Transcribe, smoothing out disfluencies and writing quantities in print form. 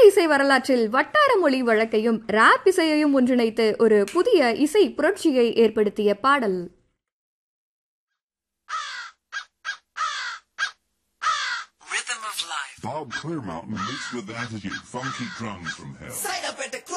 இசை வரலாற்றில் வட்டார மொழி வழக்கையும் ராப் இசையையும் ஒன்றிணைத்து ஒரு புதிய இசை புரட்சியை ஏற்படுத்திய பாடல். Bob Clearmountain meets with attitude, funky drums from hell.